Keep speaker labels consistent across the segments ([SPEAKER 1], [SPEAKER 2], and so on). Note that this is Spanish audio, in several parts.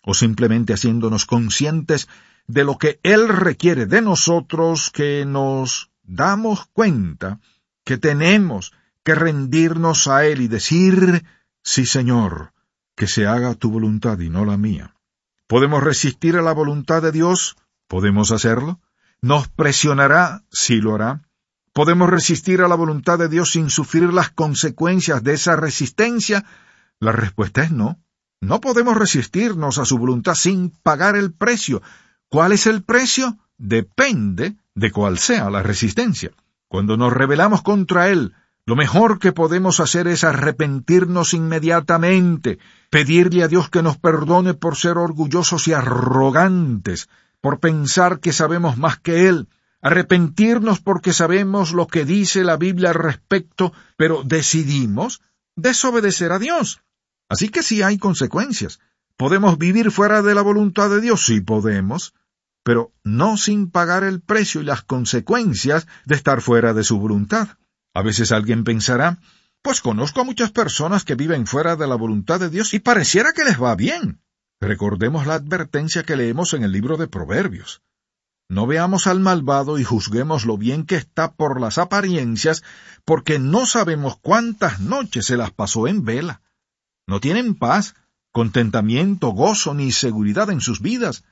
[SPEAKER 1] o simplemente haciéndonos conscientes de lo que Él requiere de nosotros, que nos damos cuenta que tenemos que rendirnos a Él y decir: sí, Señor, que se haga tu voluntad y no la mía. ¿Podemos resistir a la voluntad de Dios? ¿Podemos hacerlo? ¿Nos presionará? Sí lo hará. ¿Podemos resistir a la voluntad de Dios sin sufrir las consecuencias de esa resistencia? La respuesta es no. No podemos resistirnos a su voluntad sin pagar el precio. ¿Cuál es el precio? Depende de cuál sea la resistencia. Cuando nos rebelamos contra Él, lo mejor que podemos hacer es arrepentirnos inmediatamente, pedirle a Dios que nos perdone por ser orgullosos y arrogantes, por pensar que sabemos más que Él, arrepentirnos porque sabemos lo que dice la Biblia al respecto, pero decidimos desobedecer a Dios. Así que sí hay consecuencias. ¿Podemos vivir fuera de la voluntad de Dios? Sí podemos, pero no sin pagar el precio y las consecuencias de estar fuera de su voluntad. A veces alguien pensará: pues conozco a muchas personas que viven fuera de la voluntad de Dios y pareciera que les va bien. Recordemos la advertencia que leemos en el libro de Proverbios. No veamos al malvado y juzguemos lo bien que está por las apariencias, porque no sabemos cuántas noches se las pasó en vela. No tienen paz, contentamiento, gozo ni seguridad en sus vidas.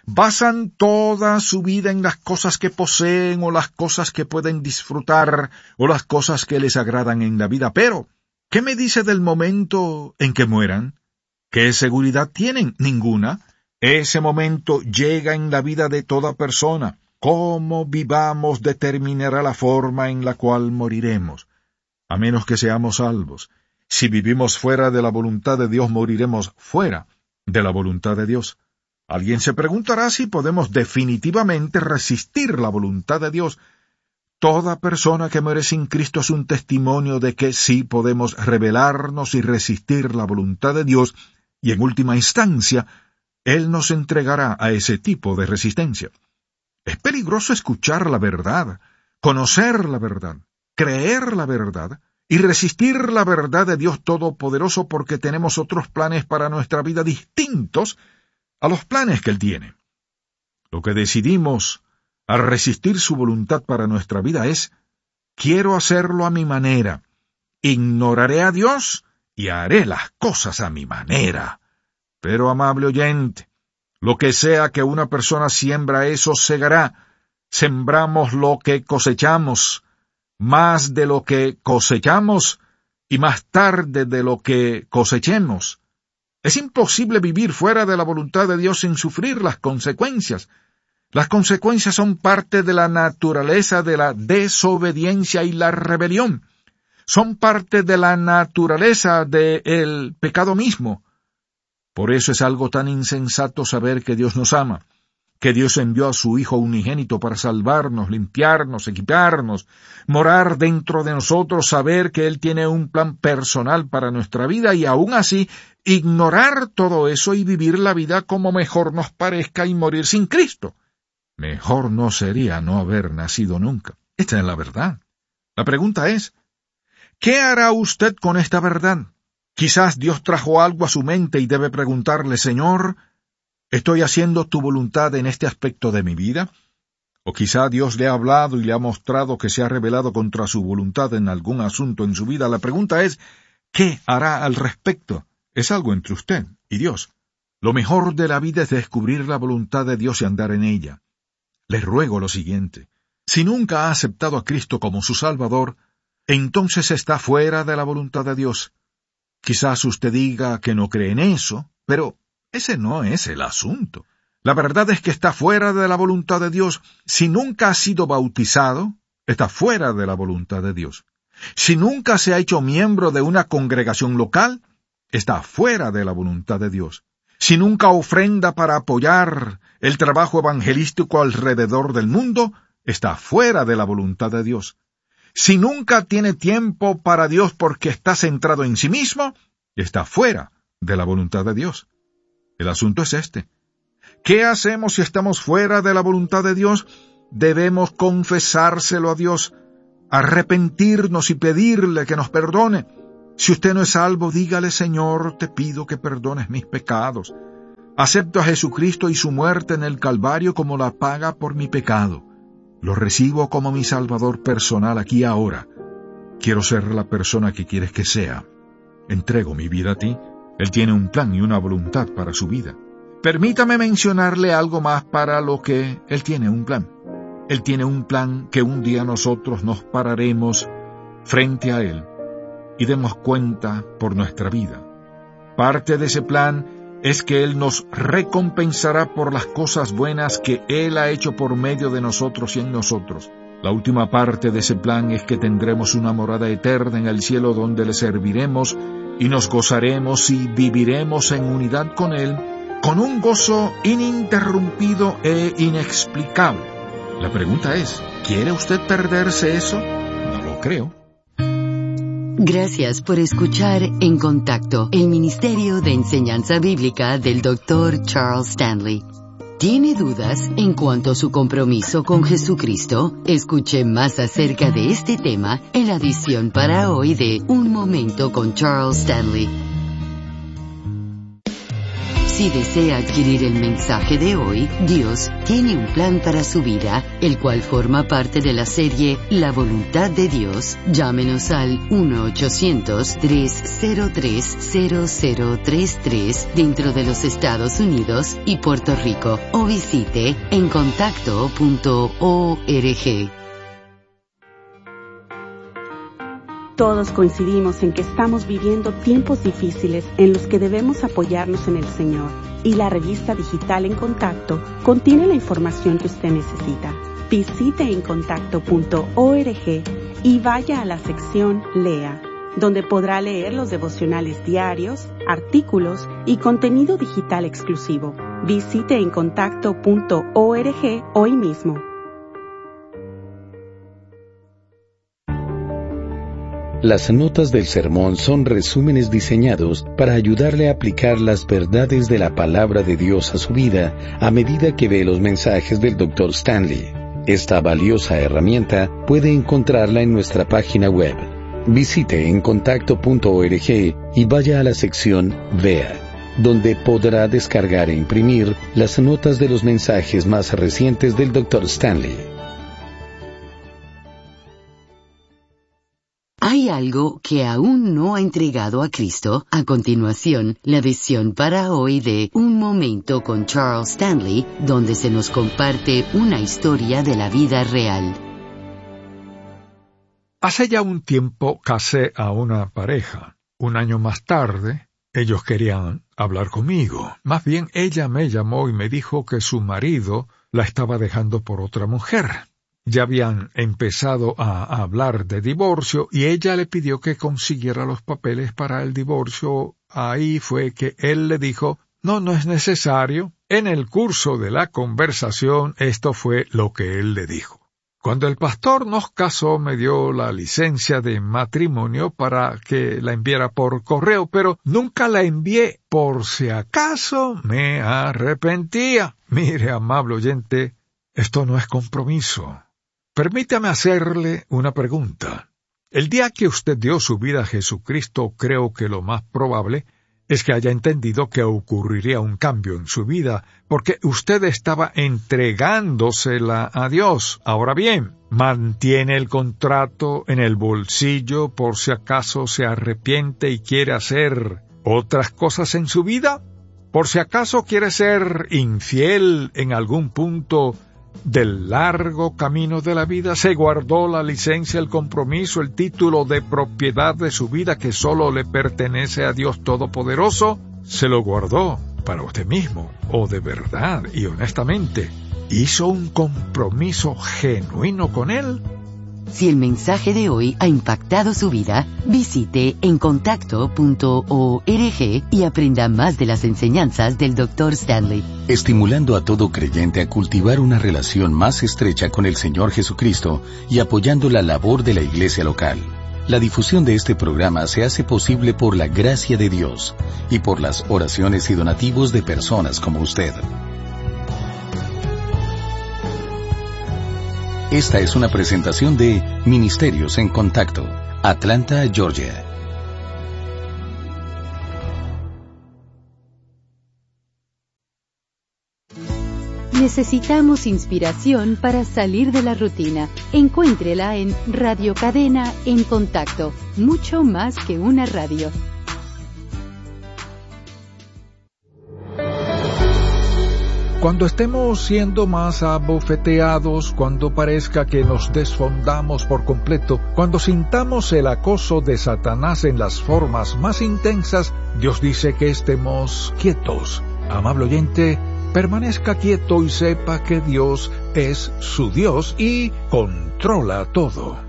[SPEAKER 1] Basan toda su vida en las cosas que poseen o las cosas que pueden disfrutar o las cosas que les agradan en la vida. Pero, ¿qué me dice del momento en que mueran? ¿Qué seguridad tienen? Ninguna. Ese momento llega en la vida de toda persona. Cómo vivamos determinará la forma en la cual moriremos, a menos que seamos salvos. Si vivimos fuera de la voluntad de Dios, moriremos fuera de la voluntad de Dios. Alguien se preguntará si podemos definitivamente resistir la voluntad de Dios. Toda persona que muere sin Cristo es un testimonio de que sí podemos rebelarnos y resistir la voluntad de Dios, y en última instancia, Él nos entregará a ese tipo de resistencia. Es peligroso escuchar la verdad, conocer la verdad, creer la verdad y resistir la verdad de Dios Todopoderoso porque tenemos otros planes para nuestra vida distintos a los planes que Él tiene. Lo que decidimos al resistir su voluntad para nuestra vida es: quiero hacerlo a mi manera, ignoraré a Dios y haré las cosas a mi manera. Pero, amable oyente, lo que sea que una persona siembra, eso segará. Sembramos lo que cosechamos, más de lo que cosechamos y más tarde de lo que cosechemos. Es imposible vivir fuera de la voluntad de Dios sin sufrir las consecuencias. Las consecuencias son parte de la naturaleza de la desobediencia y la rebelión. Son parte de la naturaleza del pecado mismo. Por eso es algo tan insensato saber que Dios nos ama, que Dios envió a su Hijo unigénito para salvarnos, limpiarnos, equiparnos, morar dentro de nosotros, saber que Él tiene un plan personal para nuestra vida y aún así ignorar todo eso y vivir la vida como mejor nos parezca y morir sin Cristo. Mejor no sería no haber nacido nunca. Esta es la verdad. La pregunta es: ¿qué hará usted con esta verdad? Quizás Dios trajo algo a su mente y debe preguntarle: Señor, ¿estoy haciendo tu voluntad en este aspecto de mi vida? O quizá Dios le ha hablado y le ha mostrado que se ha rebelado contra su voluntad en algún asunto en su vida. La pregunta es: ¿qué hará al respecto? Es algo entre usted y Dios. Lo mejor de la vida es descubrir la voluntad de Dios y andar en ella. Les ruego lo siguiente: si nunca ha aceptado a Cristo como su Salvador, entonces está fuera de la voluntad de Dios. Quizás usted diga que no cree en eso, pero ese no es el asunto. La verdad es que está fuera de la voluntad de Dios. Si nunca ha sido bautizado, está fuera de la voluntad de Dios. Si nunca se ha hecho miembro de una congregación local, está fuera de la voluntad de Dios. Si nunca ofrenda para apoyar el trabajo evangelístico alrededor del mundo, está fuera de la voluntad de Dios. Si nunca tiene tiempo para Dios porque está centrado en sí mismo, está fuera de la voluntad de Dios. El asunto es este: ¿qué hacemos si estamos fuera de la voluntad de Dios? Debemos confesárselo a Dios, arrepentirnos y pedirle que nos perdone. Si usted no es salvo, dígale: Señor, te pido que perdones mis pecados. Acepto a Jesucristo y su muerte en el Calvario como la paga por mi pecado. Lo recibo como mi Salvador personal aquí ahora. Quiero ser la persona que quieres que sea. Entrego mi vida a ti. Él tiene un plan y una voluntad para su vida. Permítame mencionarle algo más para lo que Él tiene un plan. Él tiene un plan que un día nosotros nos pararemos frente a Él y demos cuenta por nuestra vida. Parte de ese plan es que Él nos recompensará por las cosas buenas que Él ha hecho por medio de nosotros y en nosotros. La última parte de ese plan es que tendremos una morada eterna en el cielo donde le serviremos y nos gozaremos y viviremos en unidad con Él, con un gozo ininterrumpido e inexplicable. La pregunta es, ¿quiere usted perderse eso? No lo creo.
[SPEAKER 2] Gracias por escuchar En Contacto, el Ministerio de Enseñanza Bíblica del Dr. Charles Stanley. ¿Tiene dudas en cuanto a su compromiso con Jesucristo? Escuche más acerca de este tema en la edición para hoy de Un Momento con Charles Stanley. Si desea adquirir el mensaje de hoy, Dios tiene un plan para su vida, el cual forma parte de la serie La Voluntad de Dios. Llámenos al 1-800-303-0033 dentro de los Estados Unidos y Puerto Rico o visite encontacto.org.
[SPEAKER 3] Todos coincidimos en que estamos viviendo tiempos difíciles en los que debemos apoyarnos en el Señor, y la revista digital En Contacto contiene la información que usted necesita. Visite encontacto.org y vaya a la sección Lea, donde podrá leer los devocionales diarios, artículos y contenido digital exclusivo. Visite encontacto.org hoy mismo.
[SPEAKER 4] Las notas del sermón son resúmenes diseñados para ayudarle a aplicar las verdades de la palabra de Dios a su vida a medida que ve los mensajes del Dr. Stanley. Esta valiosa herramienta puede encontrarla en nuestra página web. Visite encontacto.org y vaya a la sección Vea, donde podrá descargar e imprimir las notas de los mensajes más recientes del Dr. Stanley.
[SPEAKER 2] ¿Hay algo que aún no ha entregado a Cristo? A continuación, la edición para hoy de Un Momento con Charles Stanley, donde se nos comparte una historia de la vida real.
[SPEAKER 1] Hace ya un tiempo casé a una pareja. Un año más tarde, ellos querían hablar conmigo. Más bien, ella me llamó y me dijo que su marido la estaba dejando por otra mujer. Ya habían empezado a hablar de divorcio y ella le pidió que consiguiera los papeles para el divorcio. Ahí fue que él le dijo, no es necesario. En el curso de la conversación, esto fue lo que él le dijo. Cuando el pastor nos casó, me dio la licencia de matrimonio para que la enviara por correo, pero nunca la envié por si acaso me arrepentía. Mire, amable oyente, esto no es compromiso. Permítame hacerle una pregunta. El día que usted dio su vida a Jesucristo, creo que lo más probable es que haya entendido que ocurriría un cambio en su vida, porque usted estaba entregándosela a Dios. Ahora bien, ¿mantiene el contrato en el bolsillo por si acaso se arrepiente y quiere hacer otras cosas en su vida? ¿Por si acaso quiere ser infiel en algún punto del largo camino de la vida? ¿Se guardó la licencia, el compromiso, el título de propiedad de su vida que solo le pertenece a Dios Todopoderoso? ¿Se lo guardó para usted mismo? ¿O de verdad y honestamente hizo un compromiso genuino con Él?
[SPEAKER 2] Si el mensaje de hoy ha impactado su vida, visite encontacto.org y aprenda más de las enseñanzas del Dr. Stanley.
[SPEAKER 4] Estimulando a todo creyente a cultivar una relación más estrecha con el Señor Jesucristo y apoyando la labor de la iglesia local. La difusión de este programa se hace posible por la gracia de Dios y por las oraciones y donativos de personas como usted. Esta es una presentación de Ministerios en Contacto, Atlanta, Georgia.
[SPEAKER 2] Necesitamos inspiración para salir de la rutina. Encuéntrela en Radio Cadena en Contacto, mucho más que una radio.
[SPEAKER 1] Cuando estemos siendo más abofeteados, cuando parezca que nos desfondamos por completo, cuando sintamos el acoso de Satanás en las formas más intensas, Dios dice que estemos quietos. Amable oyente, permanezca quieto y sepa que Dios es su Dios y controla todo.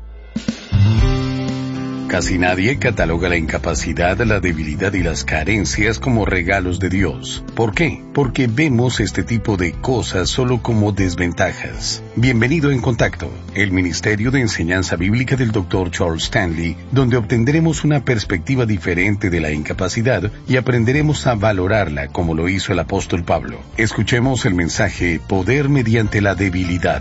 [SPEAKER 4] Casi nadie cataloga la incapacidad, la debilidad y las carencias como regalos de Dios. ¿Por qué? Porque vemos este tipo de cosas solo como desventajas. Bienvenido en Contacto, el Ministerio de Enseñanza Bíblica del Dr. Charles Stanley, donde obtendremos una perspectiva diferente de la incapacidad y aprenderemos a valorarla como lo hizo el apóstol Pablo. Escuchemos el mensaje Poder mediante la debilidad.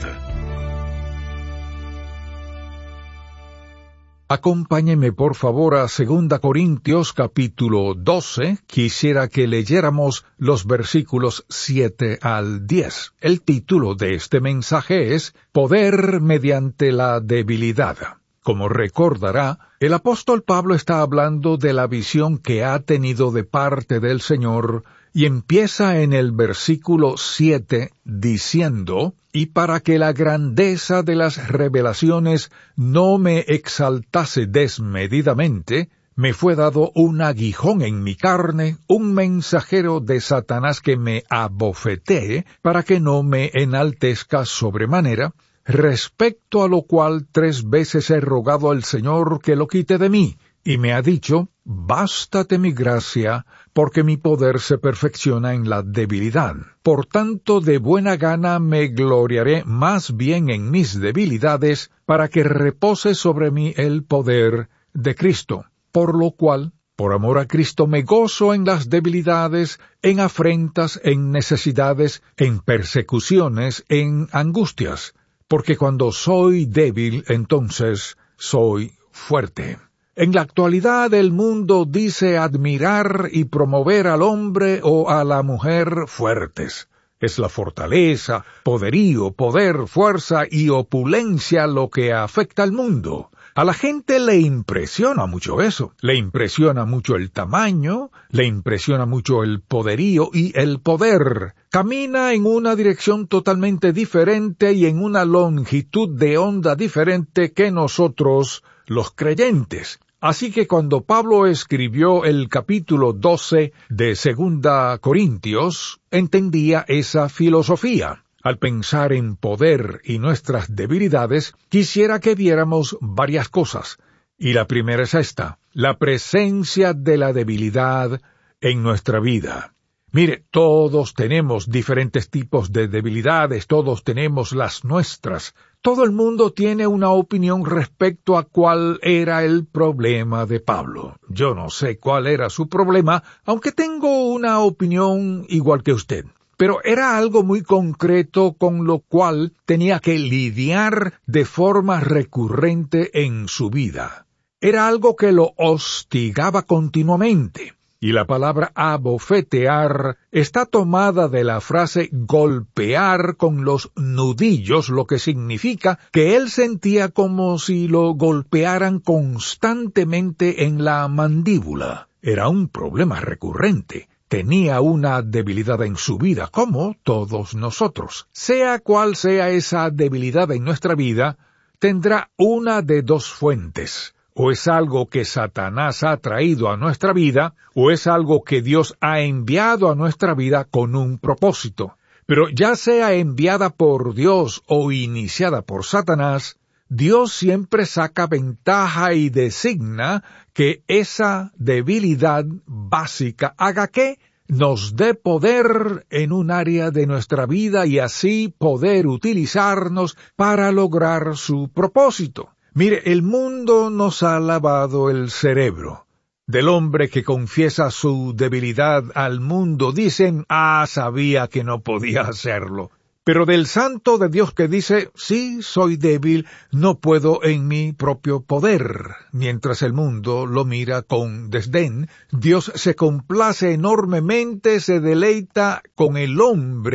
[SPEAKER 1] Acompáñeme por favor a 2 Corintios capítulo 12. Quisiera que leyéramos los versículos 7 al 10. El título de este mensaje es Poder mediante la debilidad. Como recordará, el apóstol Pablo está hablando de la visión que ha tenido de parte del Señor y empieza en el versículo 7 diciendo: y para que la grandeza de las revelaciones no me exaltase desmedidamente, me fue dado un aguijón en mi carne, un mensajero de Satanás que me abofetee, para que no me enaltezca sobremanera, respecto a lo cual 3 veces he rogado al Señor que lo quite de mí, y me ha dicho: bástate mi gracia, porque mi poder se perfecciona en la debilidad. Por tanto, de buena gana me gloriaré más bien en mis debilidades, para que repose sobre mí el poder de Cristo. Por lo cual, por amor a Cristo, me gozo en las debilidades, en afrentas, en necesidades, en persecuciones, en angustias, porque cuando soy débil, entonces soy fuerte. En la actualidad el mundo dice admirar y promover al hombre o a la mujer fuertes. Es la fortaleza, poderío, poder, fuerza y opulencia lo que afecta al mundo. A la gente le impresiona mucho eso. Le impresiona mucho el tamaño, le impresiona mucho el poderío y el poder. Camina en una dirección totalmente diferente y en una longitud de onda diferente que nosotros, los creyentes. Así que cuando Pablo escribió el capítulo 12 de 2 Corintios, entendía esa filosofía. Al pensar en poder y nuestras debilidades, quisiera que viéramos varias cosas. Y la primera es esta: la presencia de la debilidad en nuestra vida. Mire, todos tenemos diferentes tipos de debilidades, todos tenemos las nuestras. Todo el mundo tiene una opinión respecto a cuál era el problema de Pablo. Yo no sé cuál era su problema, aunque tengo una opinión igual que usted. Pero era algo muy concreto con lo cual tenía que lidiar de forma recurrente en su vida. Era algo que lo hostigaba continuamente. Y la palabra abofetear está tomada de la frase golpear con los nudillos, lo que significa que él sentía como si lo golpearan constantemente en la mandíbula. Era un problema recurrente. Tenía una debilidad en su vida, como todos nosotros. Sea cual sea esa debilidad en nuestra vida, tendrá una de 2 fuentes. O es algo que Satanás ha traído a nuestra vida, o es algo que Dios ha enviado a nuestra vida con un propósito. Pero ya sea enviada por Dios o iniciada por Satanás, Dios siempre saca ventaja y designa que esa debilidad básica haga que nos dé poder en un área de nuestra vida y así poder utilizarnos para lograr su propósito. Mire, el mundo nos ha lavado el cerebro. Del hombre que confiesa su debilidad al mundo dicen: sabía que no podía hacerlo. Pero del santo de Dios que dice: sí, soy débil, no puedo en mi propio poder. Mientras el mundo lo mira con desdén, Dios se complace enormemente, se deleita con el hombre,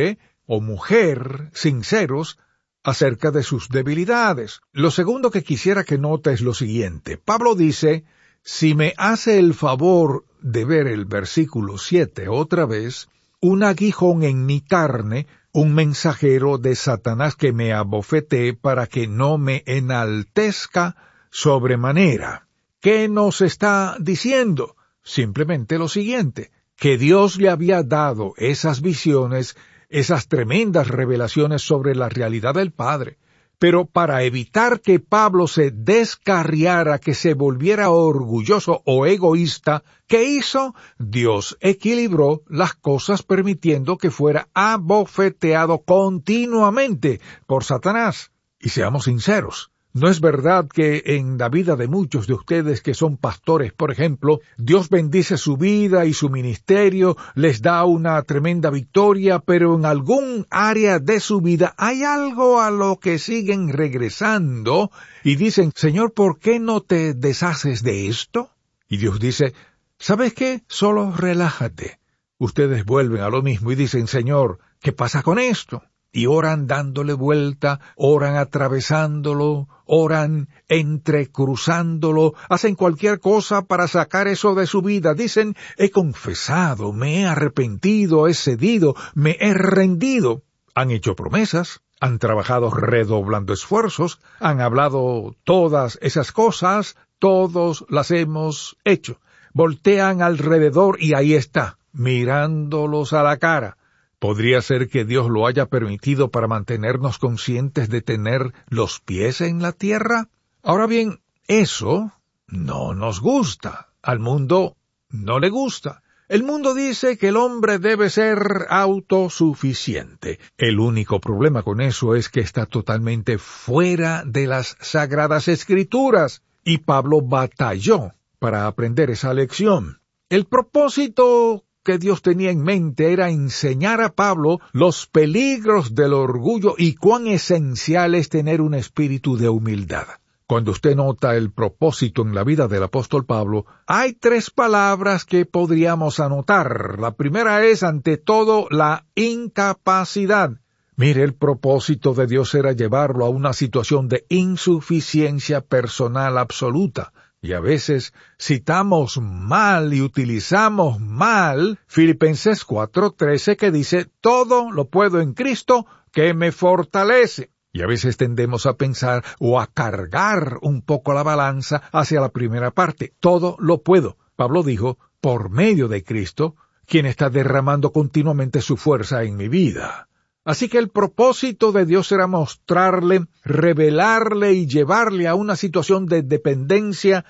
[SPEAKER 1] o mujer sinceros acerca de sus debilidades. Lo segundo que quisiera que note es lo siguiente. Pablo dice, si me hace el favor de ver el versículo 7 otra vez, un aguijón en mi carne, un mensajero de Satanás que me abofetee para que no me enaltezca sobremanera. ¿Qué nos está diciendo? Simplemente lo siguiente, que Dios le había dado esas visiones, esas tremendas revelaciones sobre la realidad del Padre. Pero para evitar que Pablo se descarriara, que se volviera orgulloso o egoísta, ¿qué hizo? Dios equilibró las cosas permitiendo que fuera abofeteado continuamente por Satanás. Y seamos sinceros, ¿no es verdad que en la vida de muchos de ustedes que son pastores, por ejemplo, Dios bendice su vida y su ministerio, les da una tremenda victoria, pero en algún área de su vida hay algo a lo que siguen regresando y dicen, Señor, ¿por qué no te deshaces de esto? Y Dios dice, ¿sabes qué? Solo relájate. Ustedes vuelven a lo mismo y dicen, Señor, ¿qué pasa con esto? Y oran dándole vuelta, oran atravesándolo, oran entrecruzándolo, hacen cualquier cosa para sacar eso de su vida. Dicen, he confesado, me he arrepentido, he cedido, me he rendido. Han hecho promesas, han trabajado redoblando esfuerzos, han hablado todas esas cosas, todos las hemos hecho. Voltean alrededor y ahí está, mirándolos a la cara. ¿Podría ser que Dios lo haya permitido para mantenernos conscientes de tener los pies en la tierra? Ahora bien, eso no nos gusta. Al mundo no le gusta. El mundo dice que el hombre debe ser autosuficiente. El único problema con eso es que está totalmente fuera de las Sagradas Escrituras. Y Pablo batalló para aprender esa lección. El propósito que Dios tenía en mente era enseñar a Pablo los peligros del orgullo y cuán esencial es tener un espíritu de humildad. Cuando usted nota el propósito en la vida del apóstol Pablo, hay 3 palabras que podríamos anotar. La primera es, ante todo, la incapacidad. Mire, el propósito de Dios era llevarlo a una situación de insuficiencia personal absoluta. Y a veces citamos mal y utilizamos mal Filipenses 4:13 que dice, todo lo puedo en Cristo que me fortalece. Y a veces tendemos a pensar o a cargar un poco la balanza hacia la primera parte. Todo lo puedo. Pablo dijo, por medio de Cristo, quien está derramando continuamente su fuerza en mi vida. Así que el propósito de Dios era mostrarle, revelarle y llevarle a una situación de dependencia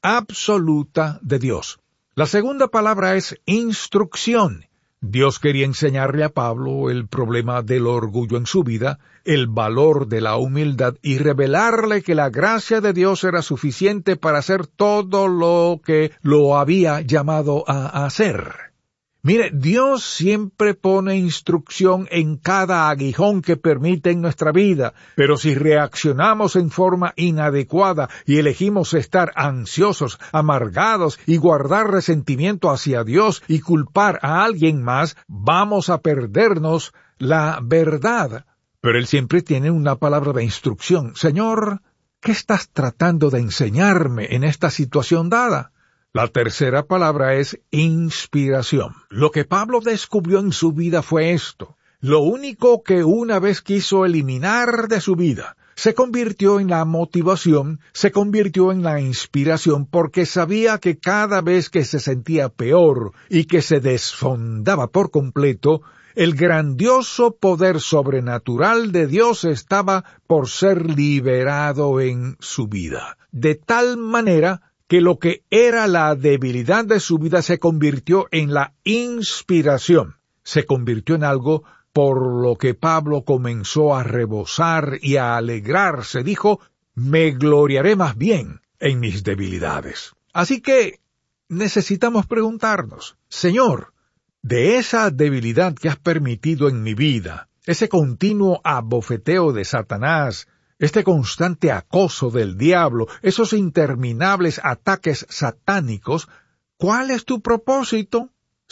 [SPEAKER 1] absoluta de Dios. La segunda palabra es instrucción. Dios quería enseñarle a Pablo el problema del orgullo en su vida, el valor de la humildad y revelarle que la gracia de Dios era suficiente para hacer todo lo que lo había llamado a hacer. Mire, Dios siempre pone instrucción en cada aguijón que permite en nuestra vida, pero si reaccionamos en forma inadecuada y elegimos estar ansiosos, amargados y guardar resentimiento hacia Dios y culpar a alguien más, vamos a perdernos la verdad. Pero Él siempre tiene una palabra de instrucción. Señor, ¿qué estás tratando de enseñarme en esta situación dada? La tercera palabra es inspiración. Lo que Pablo descubrió en su vida fue esto. Lo único que una vez quiso eliminar de su vida se convirtió en la motivación, se convirtió en la inspiración, porque sabía que cada vez que se sentía peor y que se desfondaba por completo, el grandioso poder sobrenatural de Dios estaba por ser liberado en su vida. De tal manera que lo que era la debilidad de su vida se convirtió en la inspiración, se convirtió en algo por lo que Pablo comenzó a rebosar y a alegrarse. Dijo, me gloriaré más bien en mis debilidades. Así que necesitamos preguntarnos, Señor, de esa debilidad que has permitido en mi vida, ese continuo abofeteo de Satanás, este constante acoso del diablo, esos interminables ataques satánicos, ¿cuál es tu propósito?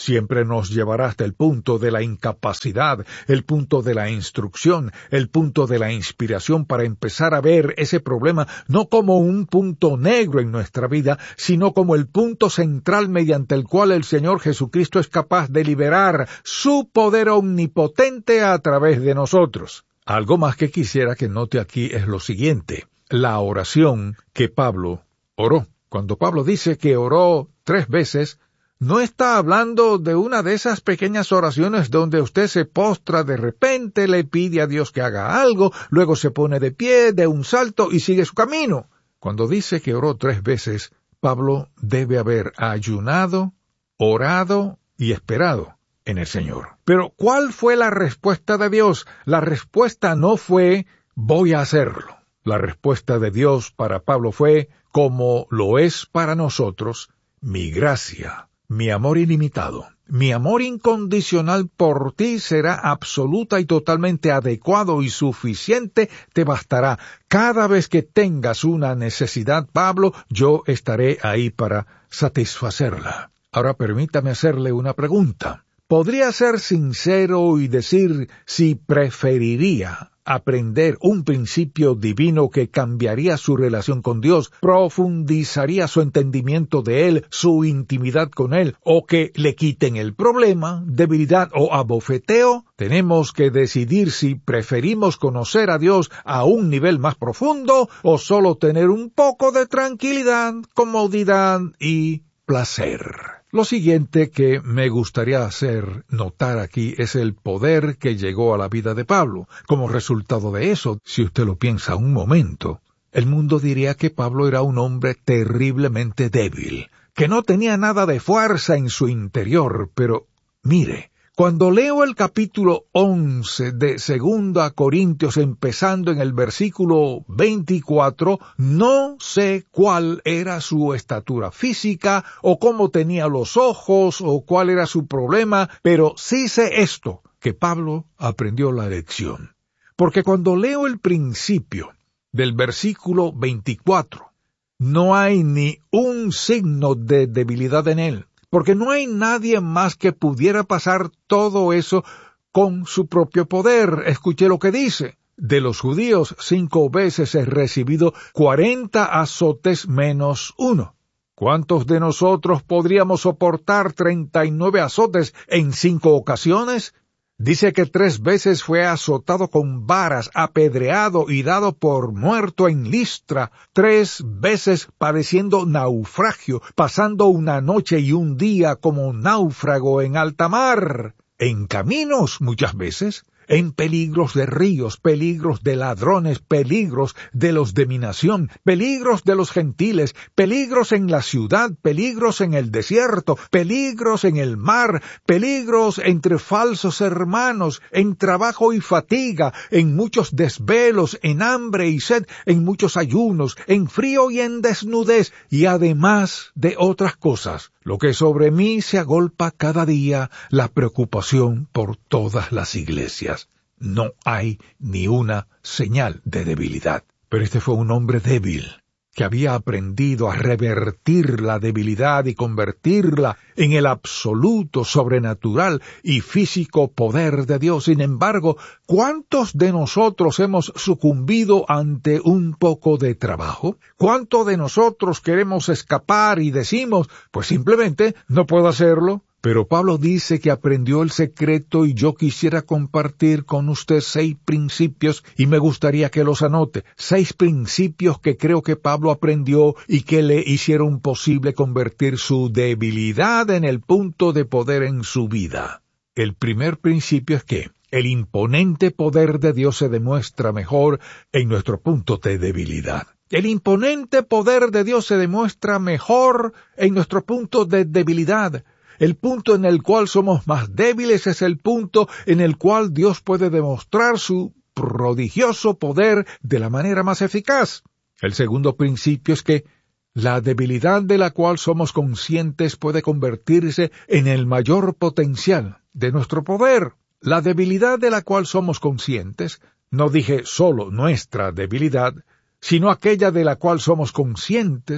[SPEAKER 1] siempre nos llevará hasta el punto de la incapacidad, el punto de la instrucción, el punto de la inspiración para empezar a ver ese problema no como un punto negro en nuestra vida, sino como el punto central mediante el cual el Señor Jesucristo es capaz de liberar su poder omnipotente a través de nosotros. Algo más que quisiera que note aquí es lo siguiente: la oración que Pablo oró. Cuando Pablo dice que oró 3 veces, no está hablando de una de esas pequeñas oraciones donde usted se postra de repente, le pide a Dios que haga algo, luego se pone de pie, de un salto y sigue su camino. Cuando dice que oró 3 veces, Pablo debe haber ayunado, orado y esperado en el Señor. Pero, ¿cuál fue la respuesta de Dios? La respuesta no fue, voy a hacerlo. La respuesta de Dios para Pablo fue, como lo es para nosotros, mi gracia, mi amor ilimitado, mi amor incondicional por ti será absoluta y totalmente adecuado y suficiente, te bastará. Cada vez que tengas una necesidad, Pablo, yo estaré ahí para satisfacerla. Ahora permítame hacerle una pregunta. ¿Podría ser sincero y decir si preferiría aprender un principio divino que cambiaría su relación con Dios, profundizaría su entendimiento de Él, su intimidad con Él, o que le quiten el problema, debilidad o abofeteo? Tenemos que decidir si preferimos conocer a Dios a un nivel más profundo o solo tener un poco de tranquilidad, comodidad y placer. Lo siguiente que me gustaría hacer notar aquí es el poder que llegó a la vida de Pablo. Como resultado de eso, si usted lo piensa un momento, el mundo diría que Pablo era un hombre terriblemente débil, que no tenía nada de fuerza en su interior, pero mire, cuando leo el capítulo 11 de 2 Corintios, empezando en el versículo 24, no sé cuál era su estatura física, o cómo tenía los ojos, o cuál era su problema, pero sí sé esto, que Pablo aprendió la lección. Porque cuando leo el principio del versículo 24, no hay ni un signo de debilidad en él. Porque no hay nadie más que pudiera pasar todo eso con su propio poder. Escuche lo que dice. De los judíos 5 veces he recibido 40 azotes menos 1. ¿Cuántos de nosotros podríamos soportar 39 azotes en 5 ocasiones? Dice que 3 veces fue azotado con varas, apedreado y dado por muerto en Listra, 3 veces padeciendo naufragio, pasando una noche y un día como náufrago en alta mar, en caminos muchas veces, en peligros de ríos, peligros de ladrones, peligros de los de mi nación, peligros de los gentiles, peligros en la ciudad, peligros en el desierto, peligros en el mar, peligros entre falsos hermanos, en trabajo y fatiga, en muchos desvelos, en hambre y sed, en muchos ayunos, en frío y en desnudez, y además de otras cosas. Lo que sobre mí se agolpa cada día, la preocupación por todas las iglesias. No hay ni una señal de debilidad. Pero este fue un hombre débil, que había aprendido a revertir la debilidad y convertirla en el absoluto, sobrenatural y físico poder de Dios. Sin embargo, ¿cuántos de nosotros hemos sucumbido ante un poco de trabajo? ¿Cuántos de nosotros queremos escapar y decimos, pues simplemente no puedo hacerlo? Pero Pablo dice que aprendió el secreto y yo quisiera compartir con usted 6 principios y me gustaría que los anote. 6 principios que creo que Pablo aprendió y que le hicieron posible convertir su debilidad en el punto de poder en su vida. El primer principio es que el imponente poder de Dios se demuestra mejor en nuestro punto de debilidad. El imponente poder de Dios se demuestra mejor en nuestro punto de debilidad. El punto en el cual somos más débiles es el punto en el cual Dios puede demostrar su prodigioso poder de la manera más eficaz. El segundo principio es que la debilidad de la cual somos conscientes puede convertirse en el mayor potencial de nuestro poder. La debilidad de la cual somos conscientes, no dije solo nuestra debilidad, sino aquella de la cual somos conscientes,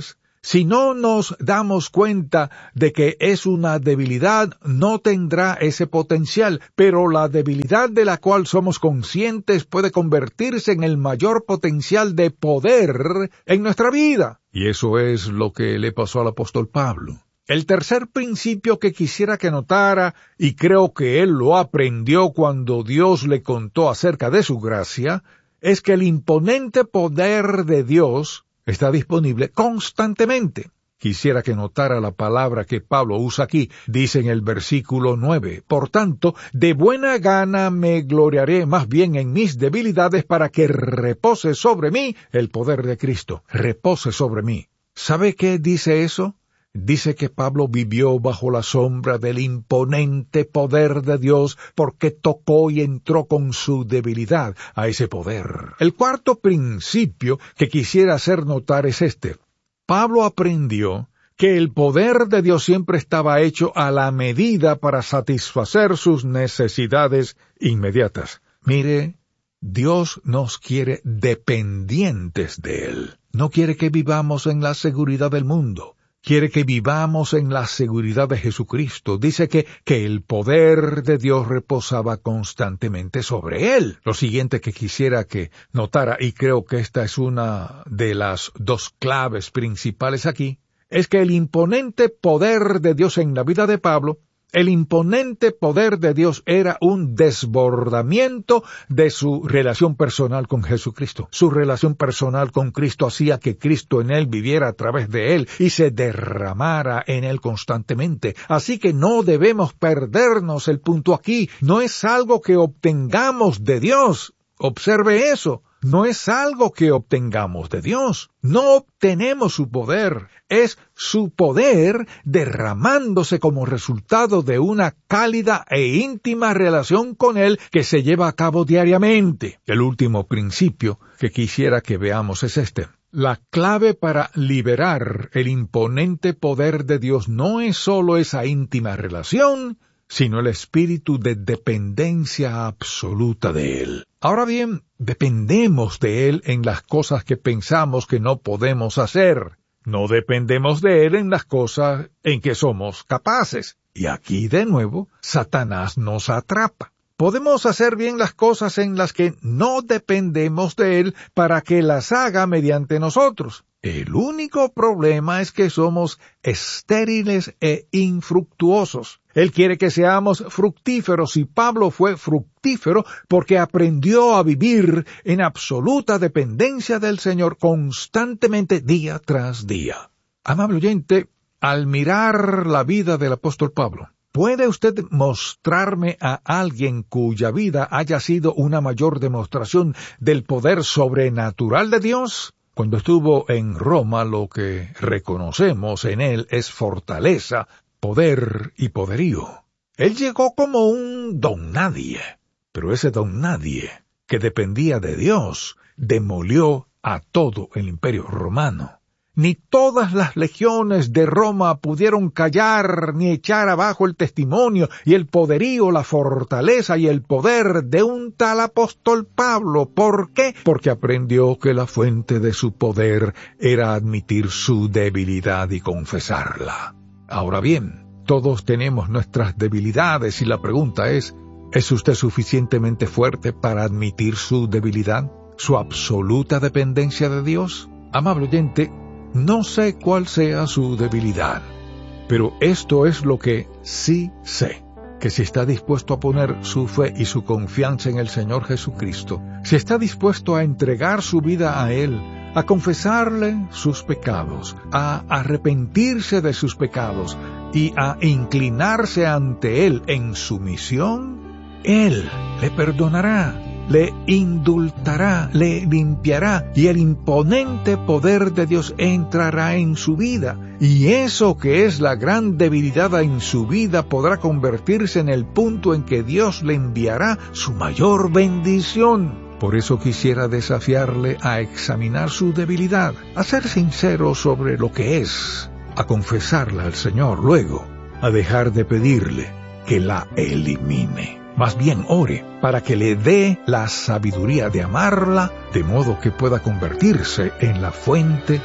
[SPEAKER 1] Si no nos damos cuenta de que es una debilidad, no tendrá ese potencial, pero la debilidad de la cual somos conscientes puede convertirse en el mayor potencial de poder en nuestra vida. Y eso es lo que le pasó al apóstol Pablo. El tercer principio que quisiera que notara, y creo que él lo aprendió cuando Dios le contó acerca de su gracia, es que el imponente poder de Dios está disponible constantemente. Quisiera que notara la palabra que Pablo usa aquí. Dice en el versículo 9, por tanto, de buena gana me gloriaré más bien en mis debilidades para que repose sobre mí el poder de Cristo. Repose sobre mí. ¿Sabe qué dice eso? Dice que Pablo vivió bajo la sombra del imponente poder de Dios porque tocó y entró con su debilidad a ese poder. El cuarto principio que quisiera hacer notar es este. Pablo aprendió que el poder de Dios siempre estaba hecho a la medida para satisfacer sus necesidades inmediatas. Mire, Dios nos quiere dependientes de Él. No quiere que vivamos en la seguridad del mundo. Quiere que vivamos en la seguridad de Jesucristo. Dice que el poder de Dios reposaba constantemente sobre él. Lo siguiente que quisiera que notara, y creo que esta es una de las dos claves principales aquí, es que el imponente poder de Dios en la vida de Pablo, el imponente poder de Dios era un desbordamiento de su relación personal con Jesucristo. Su relación personal con Cristo hacía que Cristo en él viviera a través de él y se derramara en él constantemente. Así que no debemos perdernos el punto aquí. No es algo que obtengamos de Dios. Observe eso. No es algo que obtengamos de Dios. No obtenemos su poder. Es su poder derramándose como resultado de una cálida e íntima relación con Él que se lleva a cabo diariamente. El último principio que quisiera que veamos es este. La clave para liberar el imponente poder de Dios no es solo esa íntima relación, sino el espíritu de dependencia absoluta de Él. Ahora bien, dependemos de Él en las cosas que pensamos que no podemos hacer. No dependemos de Él en las cosas en que somos capaces. Y aquí, de nuevo, Satanás nos atrapa. Podemos hacer bien las cosas en las que no dependemos de Él para que las haga mediante nosotros. El único problema es que somos estériles e infructuosos. Él quiere que seamos fructíferos, y Pablo fue fructífero porque aprendió a vivir en absoluta dependencia del Señor constantemente día tras día. Amable oyente, al mirar la vida del apóstol Pablo, ¿puede usted mostrarme a alguien cuya vida haya sido una mayor demostración del poder sobrenatural de Dios? Cuando estuvo en Roma, lo que reconocemos en él es fortaleza, poder y poderío. Él llegó como un don nadie, pero ese don nadie, que dependía de Dios, demolió a todo el imperio romano. Ni todas las legiones de Roma pudieron callar ni echar abajo el testimonio y el poderío, la fortaleza y el poder de un tal apóstol Pablo. ¿Por qué? Porque aprendió que la fuente de su poder era admitir su debilidad y confesarla. Ahora bien, todos tenemos nuestras debilidades y la pregunta ¿es usted suficientemente fuerte para admitir su debilidad, su absoluta dependencia de Dios? Amable oyente, no sé cuál sea su debilidad, pero esto es lo que sí sé, que si está dispuesto a poner su fe y su confianza en el Señor Jesucristo, si está dispuesto a entregar su vida a Él, a confesarle sus pecados, a arrepentirse de sus pecados y a inclinarse ante Él en sumisión, Él le perdonará, le indultará, le limpiará, y el imponente poder de Dios entrará en su vida. Y eso que es la gran debilidad en su vida podrá convertirse en el punto en que Dios le enviará su mayor bendición. Por eso quisiera desafiarle a examinar su debilidad, a ser sincero sobre lo que es, a confesarla al Señor, luego a dejar de pedirle que la elimine. Más bien ore para que le dé la sabiduría de amarla, de modo que pueda convertirse en la fuente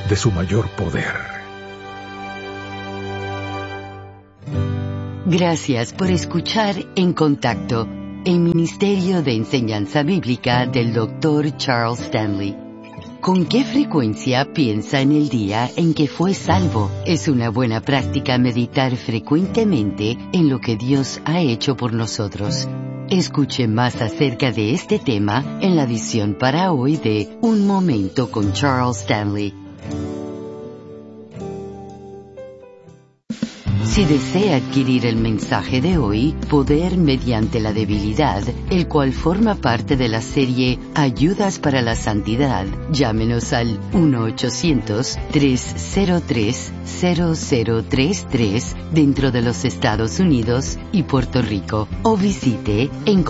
[SPEAKER 1] de su mayor poder.
[SPEAKER 2] Gracias por escuchar En Contacto, el Ministerio de Enseñanza Bíblica del Dr. Charles Stanley. ¿Con qué frecuencia piensa en el día en que fue salvo? Es una buena práctica meditar frecuentemente en lo que Dios ha hecho por nosotros. Escuche más acerca de este tema en la edición para hoy de Un Momento con Charles Stanley. Si desea adquirir el mensaje de hoy, Poder mediante la debilidad, el cual forma parte de la serie Ayudas para la Santidad, llámenos al 1-800-303-0033 dentro de los Estados Unidos y Puerto Rico, o visite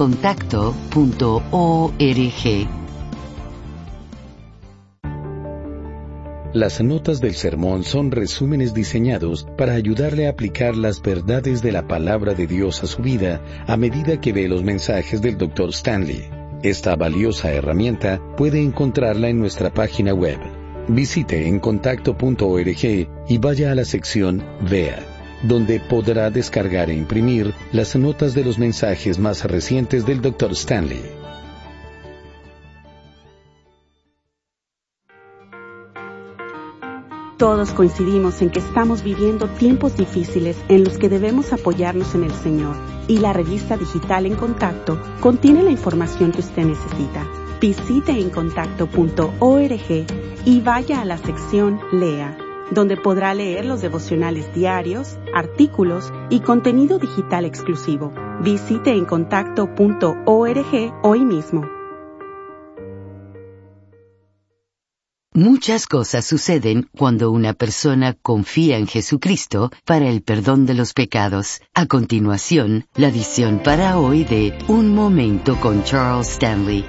[SPEAKER 2] encontacto.org.
[SPEAKER 4] Las notas del sermón son resúmenes diseñados para ayudarle a aplicar las verdades de la palabra de Dios a su vida a medida que ve los mensajes del Dr. Stanley. Esta valiosa herramienta puede encontrarla en nuestra página web. Visite encontacto.org y vaya a la sección Vea, donde podrá descargar e imprimir las notas de los mensajes más recientes del Dr. Stanley.
[SPEAKER 3] Todos coincidimos en que estamos viviendo tiempos difíciles en los que debemos apoyarnos en el Señor, y la revista digital En Contacto contiene la información que usted necesita. Visite encontacto.org y vaya a la sección Lea, donde podrá leer los devocionales diarios, artículos y contenido digital exclusivo. Visite encontacto.org hoy mismo.
[SPEAKER 2] Muchas cosas suceden cuando una persona confía en Jesucristo para el perdón de los pecados. A continuación, la edición para hoy de Un Momento con Charles Stanley.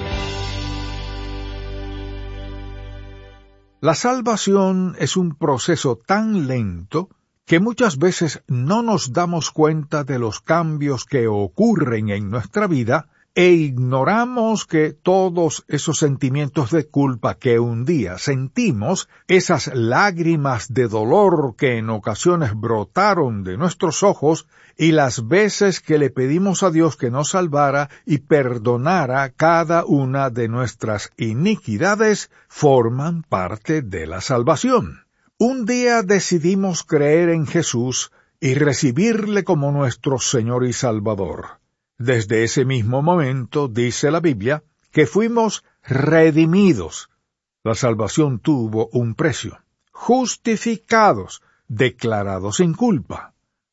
[SPEAKER 1] La salvación es un proceso tan lento que muchas veces no nos damos cuenta de los cambios que ocurren en nuestra vida e ignoramos que todos esos sentimientos de culpa que un día sentimos, esas lágrimas de dolor que en ocasiones brotaron de nuestros ojos, y las veces que le pedimos a Dios que nos salvara y perdonara cada una de nuestras iniquidades, forman parte de la salvación. Un día decidimos creer en Jesús y recibirle como nuestro Señor y Salvador. Desde ese mismo momento, dice la Biblia, que fuimos redimidos. La salvación tuvo un precio. Justificados, declarados sin culpa.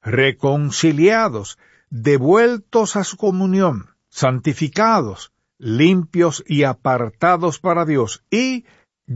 [SPEAKER 1] Reconciliados, devueltos a su comunión. Santificados, limpios y apartados para Dios. Y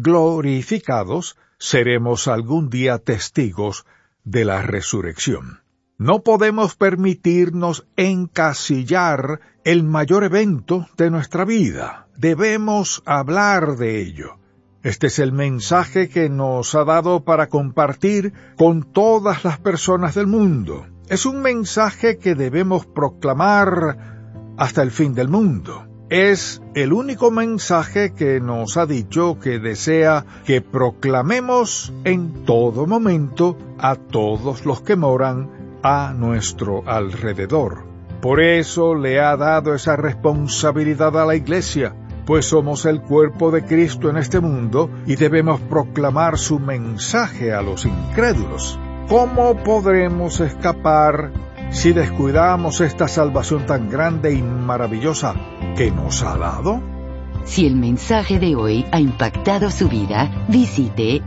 [SPEAKER 1] glorificados, seremos algún día testigos de la resurrección. No podemos permitirnos encasillar el mayor evento de nuestra vida. Debemos hablar de ello. Este es el mensaje que nos ha dado para compartir con todas las personas del mundo. Es un mensaje que debemos proclamar hasta el fin del mundo. Es el único mensaje que nos ha dicho que desea que proclamemos en todo momento a todos los que moran a nuestro alrededor. Por eso le ha dado esa responsabilidad a la Iglesia, pues somos el cuerpo de Cristo en este mundo y debemos proclamar su mensaje a los incrédulos. ¿Cómo podremos escapar si descuidamos esta salvación tan grande y maravillosa que nos ha dado?
[SPEAKER 2] Si el mensaje de hoy ha impactado su vida, visite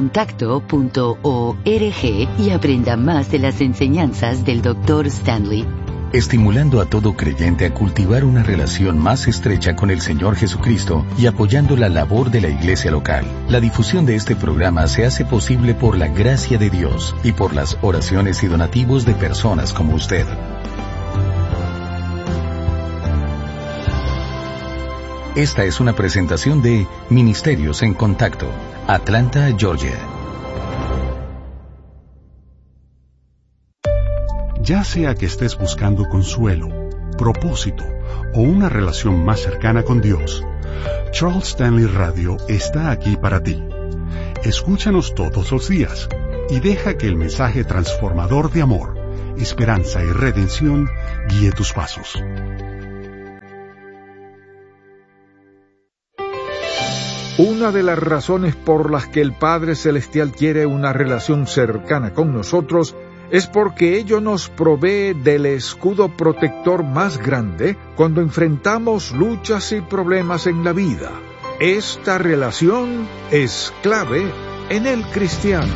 [SPEAKER 2] encontacto.org y aprenda más de las enseñanzas del Dr. Stanley.
[SPEAKER 4] Estimulando a todo creyente a cultivar una relación más estrecha con el Señor Jesucristo y apoyando la labor de la iglesia local. La difusión de este programa se hace posible por la gracia de Dios y por las oraciones y donativos de personas como usted. Esta es una presentación de Ministerios en Contacto, Atlanta, Georgia.
[SPEAKER 5] Ya sea que estés buscando consuelo, propósito o una relación más cercana con Dios, Charles Stanley Radio está aquí para ti. Escúchanos todos los días y deja que el mensaje transformador de amor, esperanza y redención guíe tus pasos.
[SPEAKER 1] Una de las razones por las que el Padre Celestial quiere una relación cercana con nosotros es porque ello nos provee del escudo protector más grande cuando enfrentamos luchas y problemas en la vida. Esta relación es clave en el cristiano.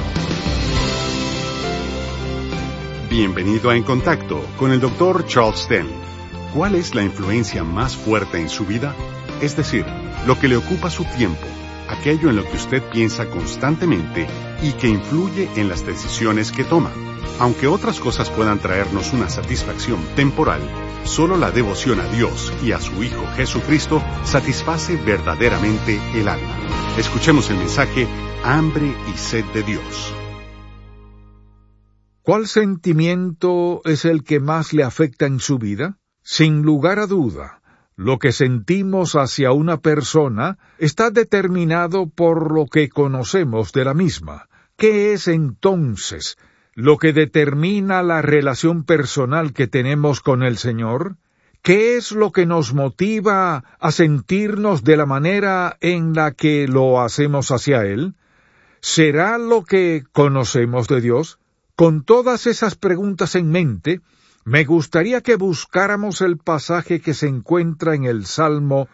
[SPEAKER 5] Bienvenido a En Contacto con el Dr. Charles Stanley. ¿Cuál es la influencia más fuerte en su vida? Es decir, lo que le ocupa su tiempo, aquello en lo que usted piensa constantemente y que influye en las decisiones que toma. Aunque otras cosas puedan traernos una satisfacción temporal, solo la devoción a Dios y a su Hijo Jesucristo satisface verdaderamente el alma. Escuchemos el mensaje Hambre y Sed de Dios.
[SPEAKER 1] ¿Cuál sentimiento es el que más le afecta en su vida? Sin lugar a duda, lo que sentimos hacia una persona está determinado por lo que conocemos de la misma. ¿Qué es entonces lo que determina la relación personal que tenemos con el Señor? ¿Qué es lo que nos motiva a sentirnos de la manera en la que lo hacemos hacia Él? ¿Será lo que conocemos de Dios? Con todas esas preguntas en mente, me gustaría que buscáramos el pasaje que se encuentra en el Salmo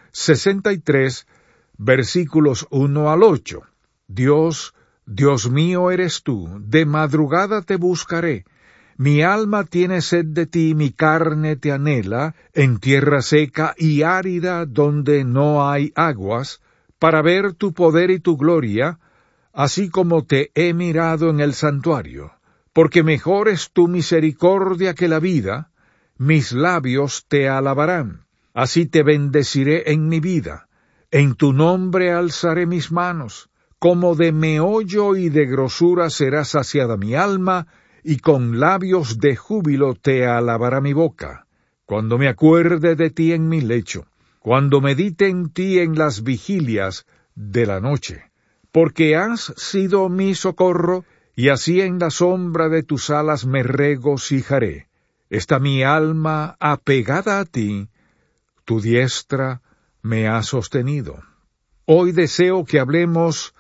[SPEAKER 1] 63, versículos 1 al 8. Dios mío eres tú, de madrugada te buscaré. Mi alma tiene sed de ti, mi carne te anhela, en tierra seca y árida donde no hay aguas, para ver tu poder y tu gloria, así como te he mirado en el santuario. Porque mejor es tu misericordia que la vida, mis labios te alabarán. Así te bendeciré en mi vida, en tu nombre alzaré mis manos. Como de meollo y de grosura será saciada mi alma, y con labios de júbilo te alabará mi boca. Cuando me acuerde de ti en mi lecho, cuando medite en ti en las vigilias de la noche. Porque has sido mi socorro, y así en la sombra de tus alas me regocijaré. Está mi alma apegada a ti, tu diestra me ha sostenido. Hoy deseo que hablemos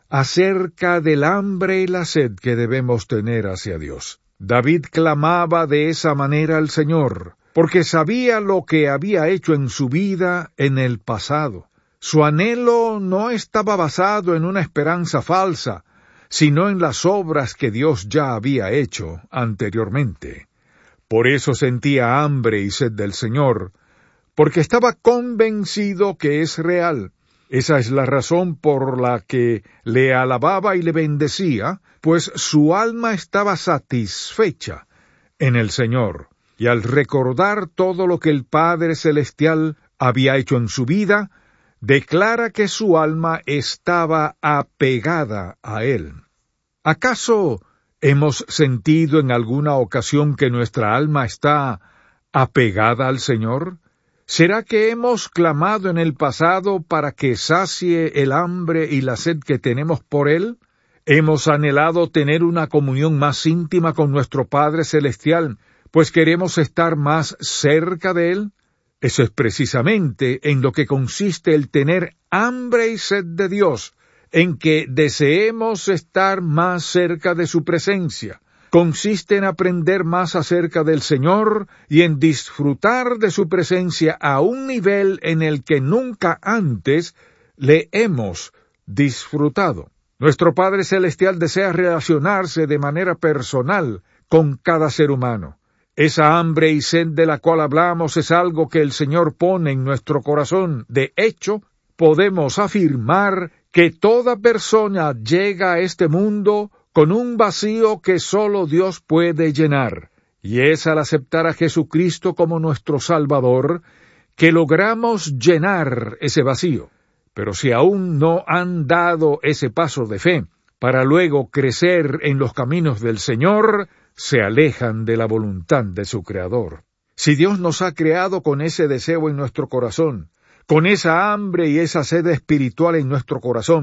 [SPEAKER 1] acerca del hambre y la sed que debemos tener hacia Dios. David clamaba de esa manera al Señor, porque sabía lo que había hecho en su vida en el pasado. Su anhelo no estaba basado en una esperanza falsa, sino en las obras que Dios ya había hecho anteriormente. Por eso sentía hambre y sed del Señor, porque estaba convencido que es real. Esa es la razón por la que le alababa y le bendecía, pues su alma estaba satisfecha en el Señor. Y al recordar todo lo que el Padre Celestial había hecho en su vida, declara que su alma estaba apegada a Él. ¿Acaso hemos sentido en alguna ocasión que nuestra alma está apegada al Señor? ¿Será que hemos clamado en el pasado para que sacie el hambre y la sed que tenemos por Él? ¿Hemos anhelado tener una comunión más íntima con nuestro Padre Celestial, pues queremos estar más cerca de Él? Eso es precisamente en lo que consiste el tener hambre y sed de Dios, en que deseemos estar más cerca de su presencia. Consiste en aprender más acerca del Señor y en disfrutar de su presencia a un nivel en el que nunca antes le hemos disfrutado. Nuestro Padre Celestial desea relacionarse de manera personal con cada ser humano. Esa hambre y sed de la cual hablamos es algo que el Señor pone en nuestro corazón. De hecho, podemos afirmar que toda persona llega a este mundo con un vacío que solo Dios puede llenar, y es al aceptar a Jesucristo como nuestro Salvador que logramos llenar ese vacío. Pero si aún no han dado ese paso de fe para luego crecer en los caminos del Señor, se alejan de la voluntad de su Creador. Si Dios nos ha creado con ese deseo en nuestro corazón, con esa hambre y esa sed espiritual en nuestro corazón,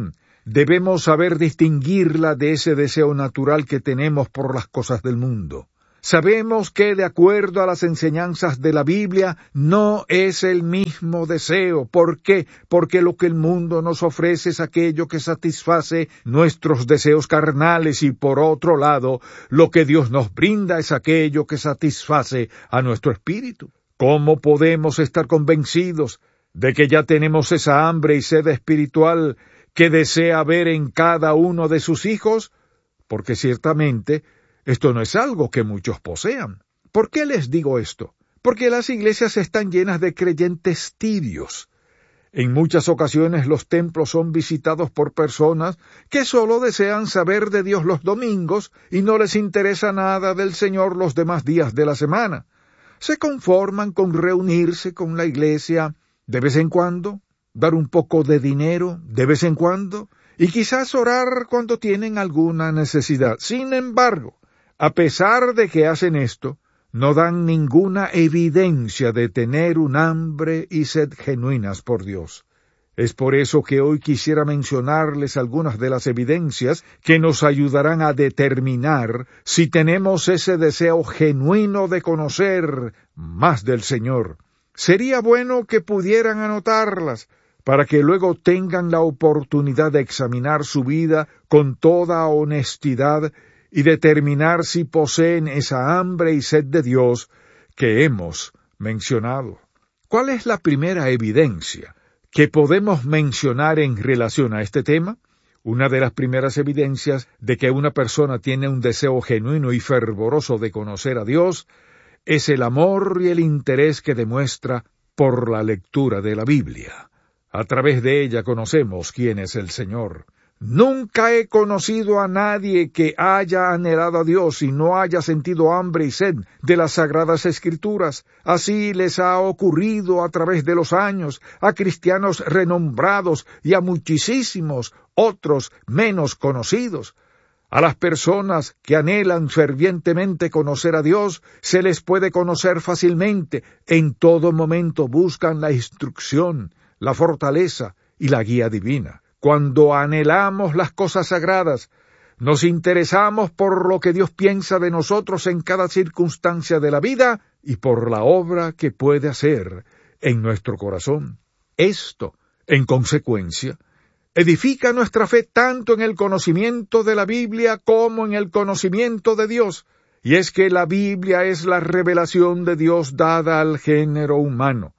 [SPEAKER 1] debemos saber distinguirla de ese deseo natural que tenemos por las cosas del mundo. Sabemos que, de acuerdo a las enseñanzas de la Biblia, no es el mismo deseo. ¿Por qué? Porque lo que el mundo nos ofrece es aquello que satisface nuestros deseos carnales y, por otro lado, lo que Dios nos brinda es aquello que satisface a nuestro espíritu. ¿Cómo podemos estar convencidos de que ya tenemos esa hambre y sed espiritual que desea ver en cada uno de sus hijos? Porque ciertamente esto no es algo que muchos posean. ¿Por qué les digo esto? Porque las iglesias están llenas de creyentes tibios. En muchas ocasiones los templos son visitados por personas que solo desean saber de Dios los domingos y no les interesa nada del Señor los demás días de la semana. Se conforman con reunirse con la iglesia de vez en cuando, dar un poco de dinero de vez en cuando y quizás orar cuando tienen alguna necesidad. Sin embargo, a pesar de que hacen esto, no dan ninguna evidencia de tener un hambre y sed genuinas por Dios. Es por eso que hoy quisiera mencionarles algunas de las evidencias que nos ayudarán a determinar si tenemos ese deseo genuino de conocer más del Señor. Sería bueno que pudieran anotarlas, para que luego tengan la oportunidad de examinar su vida con toda honestidad y determinar si poseen esa hambre y sed de Dios que hemos mencionado. ¿Cuál es la primera evidencia que podemos mencionar en relación a este tema? Una de las primeras evidencias de que una persona tiene un deseo genuino y fervoroso de conocer a Dios es el amor y el interés que demuestra por la lectura de la Biblia. A través de ella conocemos quién es el Señor. Nunca he conocido a nadie que haya anhelado a Dios y no haya sentido hambre y sed de las Sagradas Escrituras. Así les ha ocurrido a través de los años a cristianos renombrados y a muchísimos otros menos conocidos. A las personas que anhelan fervientemente conocer a Dios, se les puede conocer fácilmente. En todo momento buscan la instrucción, la fortaleza y la guía divina. Cuando anhelamos las cosas sagradas, nos interesamos por lo que Dios piensa de nosotros en cada circunstancia de la vida y por la obra que puede hacer en nuestro corazón. Esto, en consecuencia, edifica nuestra fe tanto en el conocimiento de la Biblia como en el conocimiento de Dios. Y es que la Biblia es la revelación de Dios dada al género humano.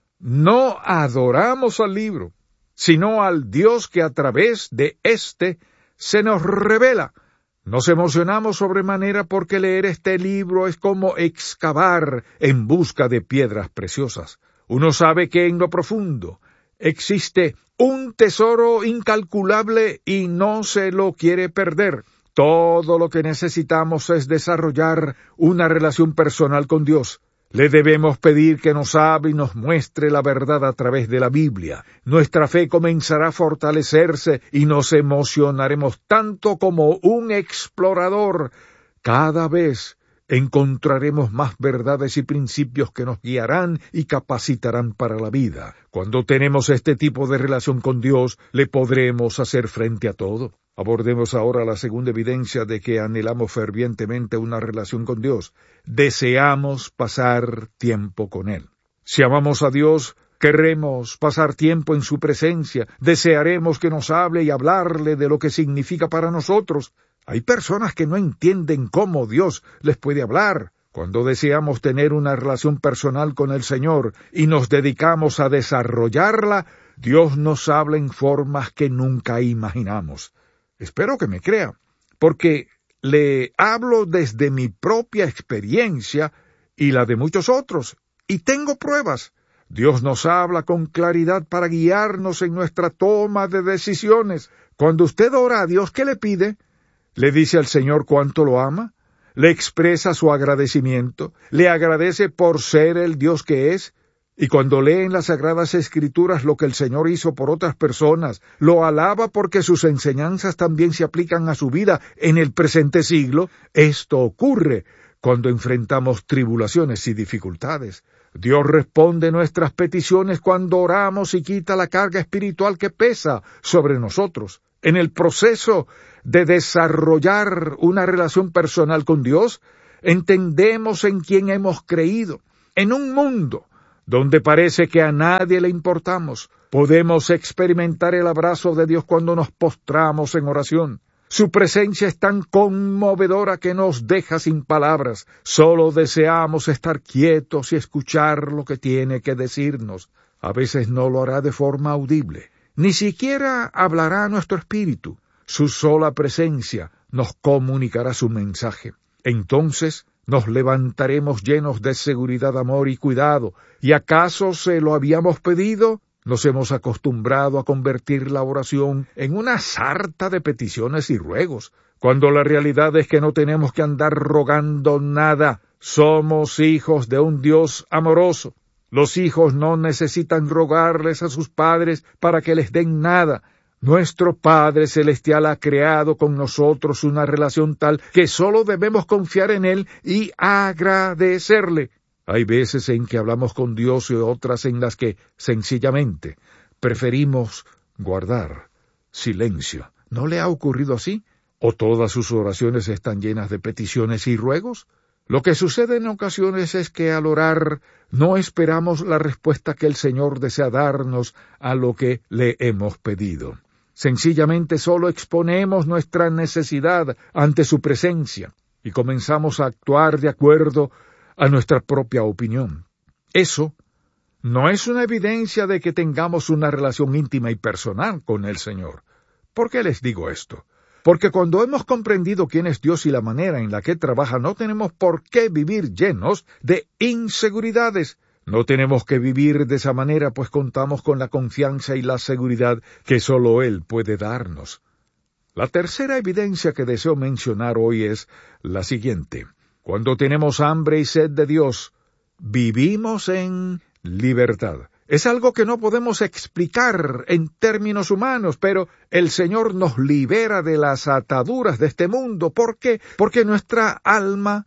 [SPEAKER 1] No adoramos al libro, sino al Dios que a través de éste se nos revela. Nos emocionamos sobremanera porque leer este libro es como excavar en busca de piedras preciosas. Uno sabe que en lo profundo existe un tesoro incalculable y no se lo quiere perder. Todo lo que necesitamos es desarrollar una relación personal con Dios. Le debemos pedir que nos hable y nos muestre la verdad a través de la Biblia. Nuestra fe comenzará a fortalecerse y nos emocionaremos tanto como un explorador. Cada vez encontraremos más verdades y principios que nos guiarán y capacitarán para la vida. Cuando tenemos este tipo de relación con Dios, le podremos hacer frente a todo. Abordemos ahora la segunda evidencia de que anhelamos fervientemente una relación con Dios. Deseamos pasar tiempo con Él. Si amamos a Dios, querremos pasar tiempo en su presencia, desearemos que nos hable y hablarle de lo que significa para nosotros. Hay personas que no entienden cómo Dios les puede hablar. Cuando deseamos tener una relación personal con el Señor y nos dedicamos a desarrollarla, Dios nos habla en formas que nunca imaginamos. Espero que me crea, porque le hablo desde mi propia experiencia y la de muchos otros, y tengo pruebas. Dios nos habla con claridad para guiarnos en nuestra toma de decisiones. Cuando usted ora a Dios, ¿qué le pide? ¿Le dice al Señor cuánto lo ama? ¿Le expresa su agradecimiento? ¿Le agradece por ser el Dios que es? Y cuando lee en las Sagradas Escrituras lo que el Señor hizo por otras personas, lo alaba porque sus enseñanzas también se aplican a su vida en el presente siglo. Esto ocurre cuando enfrentamos tribulaciones y dificultades. Dios responde nuestras peticiones cuando oramos y quita la carga espiritual que pesa sobre nosotros. En el proceso de desarrollar una relación personal con Dios, entendemos en quién hemos creído. En un mundo donde parece que a nadie le importamos, podemos experimentar el abrazo de Dios cuando nos postramos en oración. Su presencia es tan conmovedora que nos deja sin palabras. Solo deseamos estar quietos y escuchar lo que tiene que decirnos. A veces no lo hará de forma audible. Ni siquiera hablará a nuestro espíritu. Su sola presencia nos comunicará su mensaje. Entonces nos levantaremos llenos de seguridad, amor y cuidado. ¿Y acaso se lo habíamos pedido? Nos hemos acostumbrado a convertir la oración en una sarta de peticiones y ruegos, cuando la realidad es que no tenemos que andar rogando nada. Somos hijos de un Dios amoroso. Los hijos no necesitan rogarles a sus padres para que les den nada. Nuestro Padre Celestial ha creado con nosotros una relación tal que solo debemos confiar en Él y agradecerle. Hay veces en que hablamos con Dios y otras en las que, sencillamente, preferimos guardar silencio. ¿No le ha ocurrido así? ¿O todas sus oraciones están llenas de peticiones y ruegos? Lo que sucede en ocasiones es que al orar no esperamos la respuesta que el Señor desea darnos a lo que le hemos pedido. Sencillamente solo exponemos nuestra necesidad ante su presencia y comenzamos a actuar de acuerdo a nuestra propia opinión. Eso no es una evidencia de que tengamos una relación íntima y personal con el Señor. ¿Por qué les digo esto? Porque cuando hemos comprendido quién es Dios y la manera en la que trabaja, no tenemos por qué vivir llenos de inseguridades. No tenemos que vivir de esa manera, pues contamos con la confianza y la seguridad que solo Él puede darnos. La tercera evidencia que deseo mencionar hoy es la siguiente. Cuando tenemos hambre y sed de Dios, vivimos en libertad. Es algo que no podemos explicar en términos humanos, pero el Señor nos libera de las ataduras de este mundo. ¿Por qué? Porque nuestra alma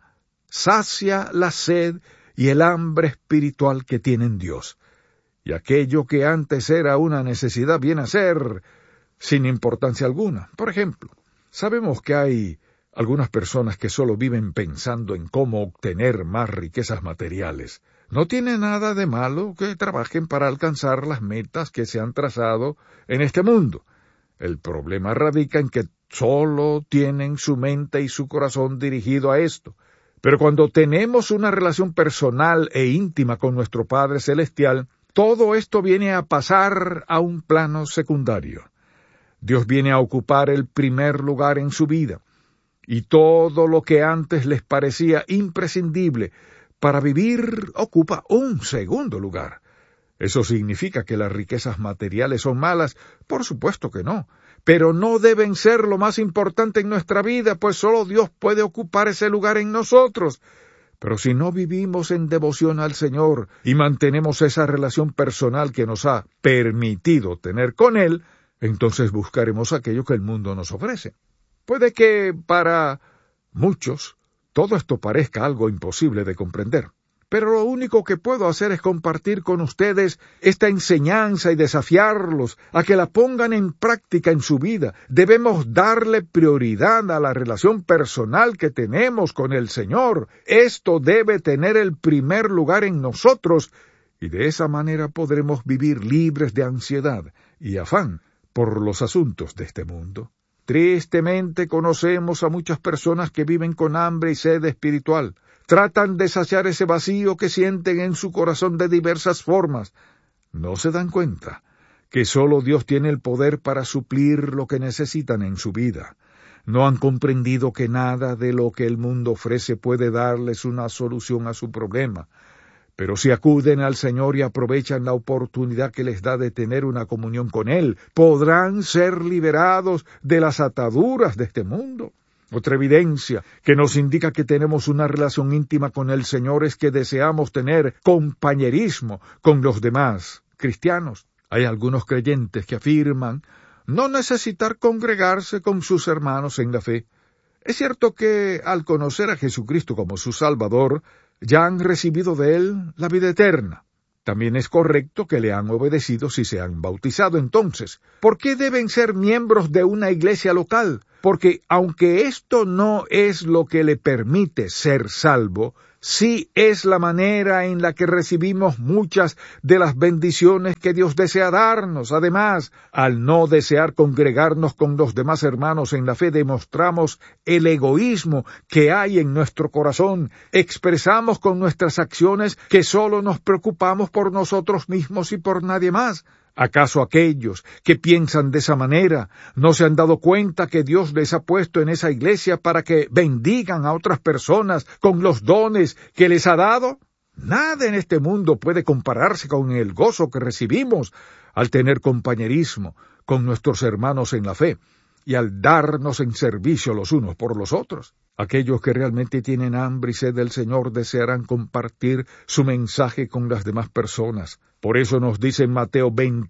[SPEAKER 1] sacia la sed y el hambre espiritual que tiene en Dios. Y aquello que antes era una necesidad viene a ser sin importancia alguna. Por ejemplo, sabemos que hay algunas personas que solo viven pensando en cómo obtener más riquezas materiales. No tiene nada de malo que trabajen para alcanzar las metas que se han trazado en este mundo. El problema radica en que solo tienen su mente y su corazón dirigido a esto. Pero cuando tenemos una relación personal e íntima con nuestro Padre Celestial, todo esto viene a pasar a un plano secundario. Dios viene a ocupar el primer lugar en su vida, y todo lo que antes les parecía imprescindible para vivir ocupa un segundo lugar. ¿Eso significa que las riquezas materiales son malas? Por supuesto que no, pero no deben ser lo más importante en nuestra vida, pues solo Dios puede ocupar ese lugar en nosotros. Pero si no vivimos en devoción al Señor y mantenemos esa relación personal que nos ha permitido tener con Él, entonces buscaremos aquello que el mundo nos ofrece. Puede que para muchos todo esto parezca algo imposible de comprender, pero lo único que puedo hacer es compartir con ustedes esta enseñanza y desafiarlos a que la pongan en práctica en su vida. Debemos darle prioridad a la relación personal que tenemos con el Señor. Esto debe tener el primer lugar en nosotros, y de esa manera podremos vivir libres de ansiedad y afán por los asuntos de este mundo. Tristemente conocemos a muchas personas que viven con hambre y sed espiritual. Tratan de saciar ese vacío que sienten en su corazón de diversas formas. No se dan cuenta que solo Dios tiene el poder para suplir lo que necesitan en su vida. No han comprendido que nada de lo que el mundo ofrece puede darles una solución a su problema. Pero si acuden al Señor y aprovechan la oportunidad que les da de tener una comunión con Él, podrán ser liberados de las ataduras de este mundo. Otra evidencia que nos indica que tenemos una relación íntima con el Señor es que deseamos tener compañerismo con los demás cristianos. Hay algunos creyentes que afirman no necesitar congregarse con sus hermanos en la fe. Es cierto que al conocer a Jesucristo como su Salvador, ya han recibido de Él la vida eterna. También es correcto que le han obedecido si se han bautizado. Entonces, ¿por qué deben ser miembros de una iglesia local? Porque aunque esto no es lo que le permite ser salvo, sí es la manera en la que recibimos muchas de las bendiciones que Dios desea darnos. Además, al no desear congregarnos con los demás hermanos en la fe, demostramos el egoísmo que hay en nuestro corazón. Expresamos con nuestras acciones que solo nos preocupamos por nosotros mismos y por nadie más. ¿Acaso aquellos que piensan de esa manera no se han dado cuenta que Dios les ha puesto en esa iglesia para que bendigan a otras personas con los dones que les ha dado? Nada en este mundo puede compararse con el gozo que recibimos al tener compañerismo con nuestros hermanos en la fe y al darnos en servicio los unos por los otros. Aquellos que realmente tienen hambre y sed del Señor desearán compartir su mensaje con las demás personas. Por eso nos dice en Mateo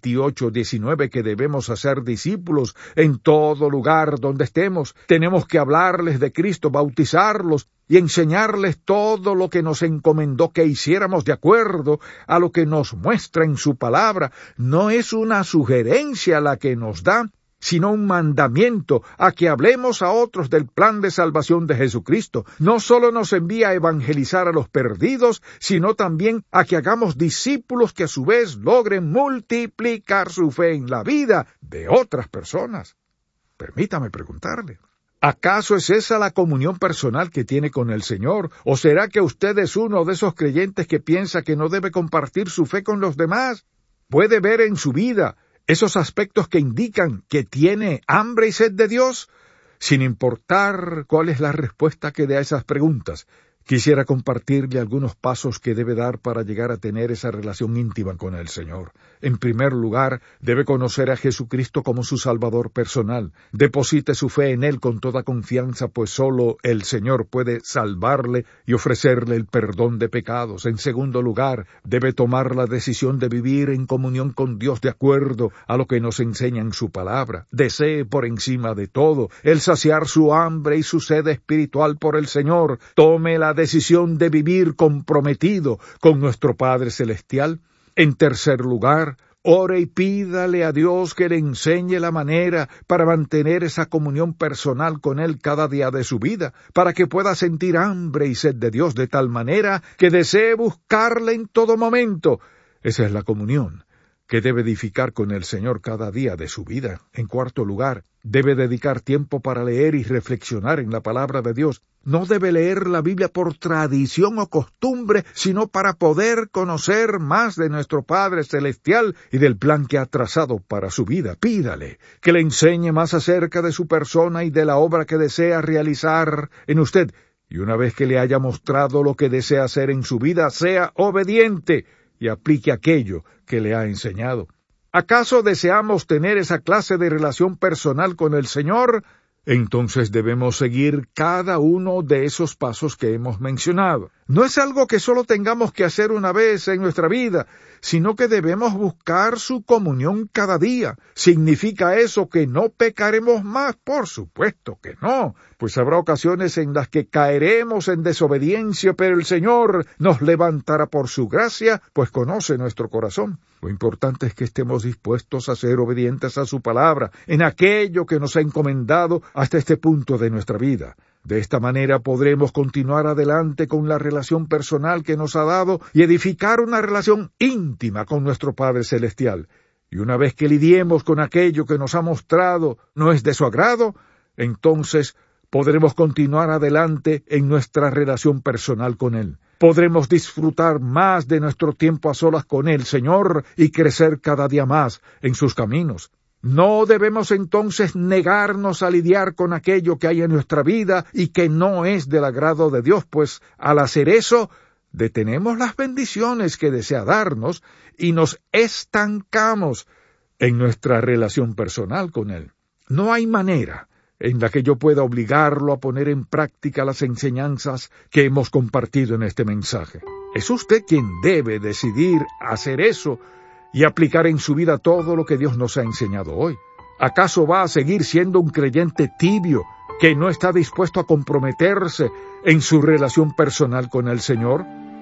[SPEAKER 1] 28:19 que debemos hacer discípulos en todo lugar donde estemos. Tenemos que hablarles de Cristo, bautizarlos y enseñarles todo lo que nos encomendó que hiciéramos de acuerdo a lo que nos muestra en su palabra. No es una sugerencia la que nos da, sino un mandamiento a que hablemos a otros del plan de salvación de Jesucristo. No solo nos envía a evangelizar a los perdidos, sino también a que hagamos discípulos que a su vez logren multiplicar su fe en la vida de otras personas. Permítame preguntarle, ¿acaso es esa la comunión personal que tiene con el Señor? ¿O será que usted es uno de esos creyentes que piensa que no debe compartir su fe con los demás? ¿Puede ver en su vida esos aspectos que indican que tiene hambre y sed de Dios? Sin importar cuál es la respuesta que dé a esas preguntas, quisiera compartirle algunos pasos que debe dar para llegar a tener esa relación íntima con el Señor. En primer lugar, debe conocer a Jesucristo como su Salvador personal. Deposite su fe en Él con toda confianza, pues solo el Señor puede salvarle y ofrecerle el perdón de pecados. En segundo lugar, debe tomar la decisión de vivir en comunión con Dios de acuerdo a lo que nos enseña en su palabra. Desee por encima de todo el saciar su hambre y su sed espiritual por el Señor. Tome la decisión de vivir comprometido con nuestro Padre Celestial. En tercer lugar, ore y pídale a Dios que le enseñe la manera para mantener esa comunión personal con Él cada día de su vida, para que pueda sentir hambre y sed de Dios de tal manera que desee buscarle en todo momento. Esa es la comunión que debe edificar con el Señor cada día de su vida. En cuarto lugar, debe dedicar tiempo para leer y reflexionar en la palabra de Dios. No debe leer la Biblia por tradición o costumbre, sino para poder conocer más de nuestro Padre Celestial y del plan que ha trazado para su vida. Pídale que le enseñe más acerca de su persona y de la obra que desea realizar en usted. Y una vez que le haya mostrado lo que desea hacer en su vida, sea obediente y aplique aquello que le ha enseñado. ¿Acaso deseamos tener esa clase de relación personal con el Señor? Entonces debemos seguir cada uno de esos pasos que hemos mencionado. No es algo que solo tengamos que hacer una vez en nuestra vida, sino que debemos buscar su comunión cada día. ¿Significa eso que no pecaremos más? Por supuesto que no, pues habrá ocasiones en las que caeremos en desobediencia, pero el Señor nos levantará por su gracia, pues conoce nuestro corazón. Lo importante es que estemos dispuestos a ser obedientes a su palabra, en aquello que nos ha encomendado hasta este punto de nuestra vida. De esta manera podremos continuar adelante con la relación personal que nos ha dado y edificar una relación íntima con nuestro Padre Celestial. Y una vez que lidiemos con aquello que nos ha mostrado no es de su agrado, entonces podremos continuar adelante en nuestra relación personal con Él. Podremos disfrutar más de nuestro tiempo a solas con el Señor y crecer cada día más en sus caminos. No debemos entonces negarnos a lidiar con aquello que hay en nuestra vida y que no es del agrado de Dios, pues al hacer eso, detenemos las bendiciones que desea darnos y nos estancamos en nuestra relación personal con Él. No hay manera en la que yo pueda obligarlo a poner en práctica las enseñanzas que hemos compartido en este mensaje. Es usted quien debe decidir hacer eso y aplicar en su vida todo lo que Dios nos ha enseñado hoy. ¿Acaso va a seguir siendo un creyente tibio que no está dispuesto a comprometerse en su relación personal con el Señor?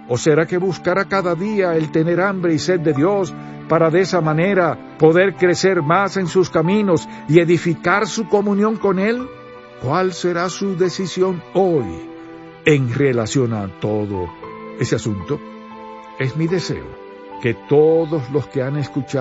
[SPEAKER 1] ¿O será que buscará cada día el tener hambre y sed de Dios para de esa manera poder crecer más en sus caminos y edificar su comunión con Él? ¿Cuál será su decisión hoy en relación a todo ese asunto? Es mi deseo que todos los que han escuchado